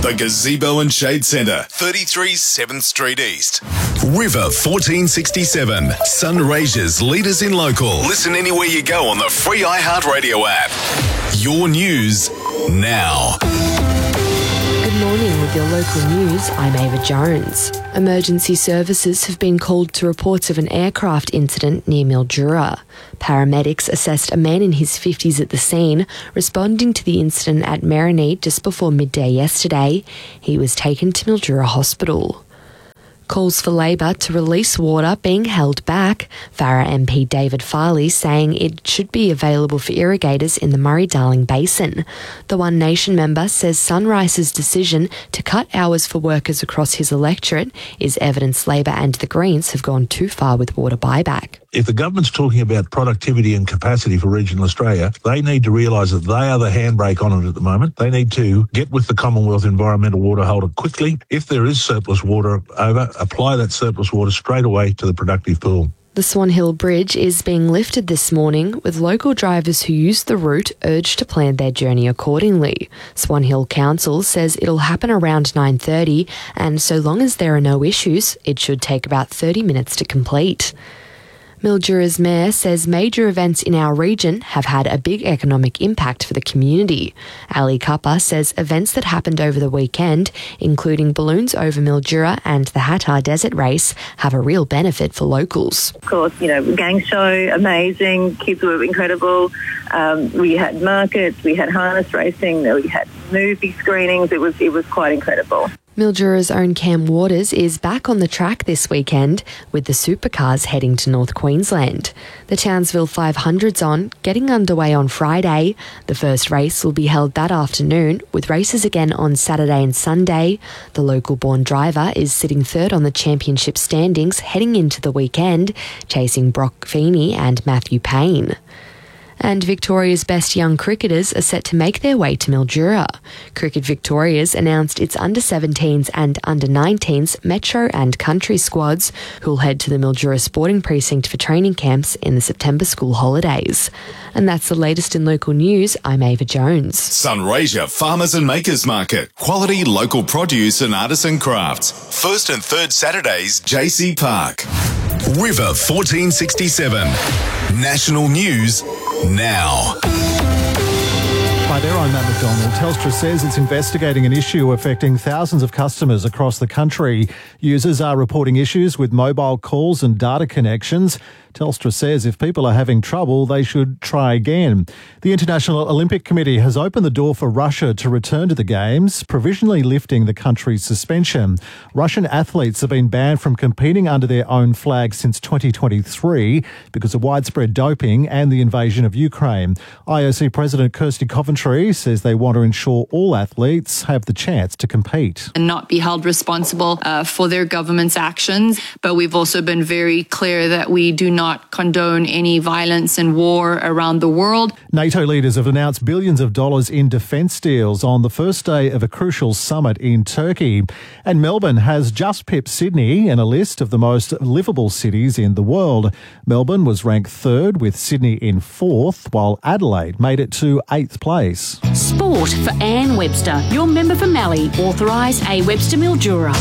The Gazebo and Shade Centre, 33 7th Street East. River 1467, Sunraysia's leaders in local. Listen anywhere you go on the free iHeartRadio app. Your news now. Good morning with your local news. I'm Ava Jones. Emergency services have been called to reports of an aircraft incident near Mildura. Paramedics assessed a man in his 50s at the scene, responding to the incident at Marinade just before midday yesterday. He was taken to Mildura Hospital. Calls for Labor to release water being held back. Farrer MP David Farley saying it should be available for irrigators in the Murray-Darling Basin. The One Nation member says Sunrise's decision to cut hours for workers across his electorate is evidence Labor and the Greens have gone too far with water buyback. If the government's talking about productivity and capacity for regional Australia, they need to realise that they are the handbrake on it at the moment. They need to get with the Commonwealth Environmental Water Holder quickly. If there is surplus water over, apply that surplus water straight away to the productive pool. The Swan Hill Bridge is being lifted this morning, with local drivers who use the route urged to plan their journey accordingly. Swan Hill Council says it'll happen around 9:30, and so long as there are no issues, it should take about 30 minutes to complete. Mildura's mayor says major events in our region have had a big economic impact for the community. Ali Kappa says events that happened over the weekend, including balloons over Mildura and the Hattar Desert Race, have a real benefit for locals. Of course, gang show, amazing, kids were incredible. We had markets, we had harness racing, we had movie screenings. It was quite incredible. Mildura's own Cam Waters is back on the track this weekend with the supercars heading to North Queensland. The Townsville 500's on, getting underway on Friday. The first race will be held that afternoon, with races again on Saturday and Sunday. The local-born driver is sitting third on the championship standings heading into the weekend, chasing Brock Feeney and Matthew Payne. And Victoria's best young cricketers are set to make their way to Mildura. Cricket Victoria's announced its under-17s and under-19s Metro and Country squads, who'll head to the Mildura Sporting Precinct for training camps in the September school holidays. And that's the latest in local news. I'm Ava Jones. Sunraysia Farmers and Makers Market. Quality local produce and artisan crafts. First and third Saturdays, JC Park. River 1467. National News now. Hi there, I'm Matt McDonald. Telstra says it's investigating an issue affecting thousands of customers across the country. Users are reporting issues with mobile calls and data connections. Telstra says if people are having trouble, they should try again. The International Olympic Committee has opened the door for Russia to return to the Games, provisionally lifting the country's suspension. Russian athletes have been banned from competing under their own flag since 2023 because of widespread doping and the invasion of Ukraine. IOC President Kirsty Coventry says they want to ensure all athletes have the chance to compete. And not be held responsible for their government's actions. But we've also been very clear that we do not condone any violence and war around the world. NATO leaders have announced billions of dollars in defence deals on the first day of a crucial summit in Turkey. And Melbourne has just pipped Sydney in a list of the most livable cities in the world. Melbourne was ranked third, with Sydney in fourth, while Adelaide made it to eighth place. Sport for Anne Webster. Your member for Mallee. Authorise A. Webster Mildura.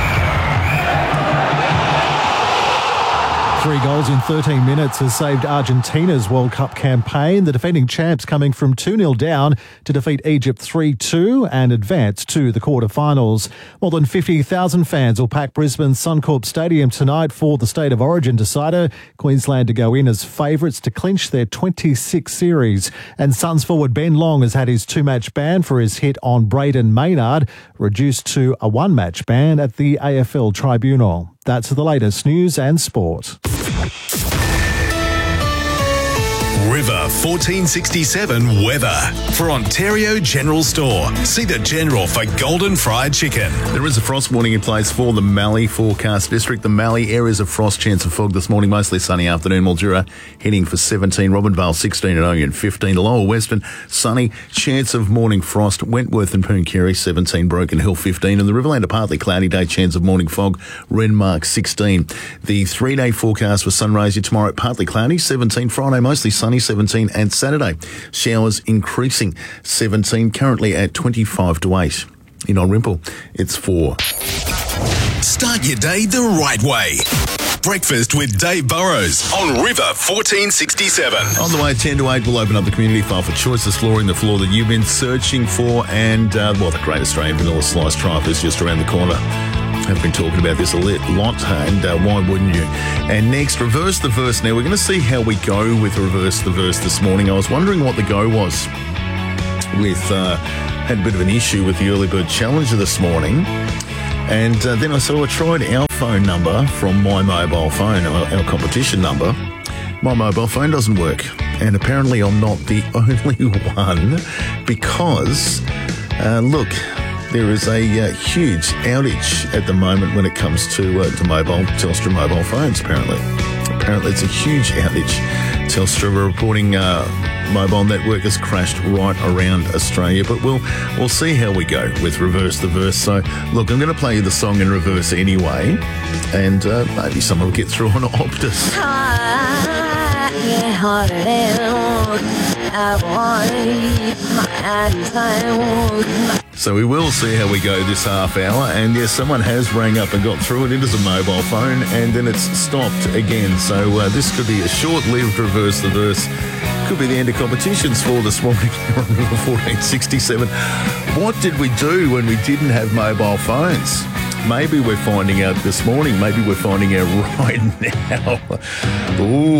3 goals in 13 minutes has saved Argentina's World Cup campaign. The defending champs coming from 2-0 down to defeat Egypt 3-2 and advance to the quarterfinals. More than 50,000 fans will pack Brisbane's Suncorp Stadium tonight for the State of Origin decider. Queensland to go in as favourites to clinch their 26th series. And Suns forward Ben Long has had his 2-match ban for his hit on Braden Maynard, reduced to a 1-match ban at the AFL Tribunal. That's the latest news and sport. River 1467 weather. For Ontario General Store, see the General for golden fried chicken. There is a frost warning in place for the Mallee forecast district. The Mallee areas of frost, chance of fog this morning, mostly sunny afternoon. Mildura heading for 17, Robinvale 16 and Oyen 15. The lower Western sunny, chance of morning frost. Wentworth and Pooncarie 17, Broken Hill 15, and the Riverland a partly cloudy day, chance of morning fog. Renmark 16. The 3-day forecast for Sunraysia tomorrow partly cloudy 17, Friday mostly sunny 17, and Saturday showers increasing 17, currently at 25 to 8. In Dalrymple, it's 4. Start your day the right way. Breakfast with Dave Burrows on River 1467. On the way, 10 to 8, we'll open up the community file for Choices Flooring, the floor that you've been searching for. And, the Great Australian Vanilla Slice Triumph is just around the corner. I've been talking about this a lot, and why wouldn't you? And next, Reverse the Verse. Now, we're going to see how we go with Reverse the Verse this morning. I was wondering what the go was with, had a bit of an issue with the Early Bird Challenger this morning. And then I tried our phone number from my mobile phone, our competition number. My mobile phone doesn't work. And apparently I'm not the only one because, look, there is a huge outage at the moment when it comes to Telstra mobile phones, apparently. Apparently it's a huge outage. Telstra are reporting mobile network has crashed right around Australia, but we'll see how we go with Reverse the Verse. So, look, I'm going to play you the song in reverse anyway, and maybe someone will get through on Optus. So we will see how we go this half hour, and yes, someone has rang up and got through it. It is a mobile phone, and then it's stopped again. So this could be a short-lived Reverse the Verse. Could be the end of competitions for this morning here on River 1467. What did we do when we didn't have mobile phones? Maybe we're finding out this morning. Maybe we're finding out right now. Ooh.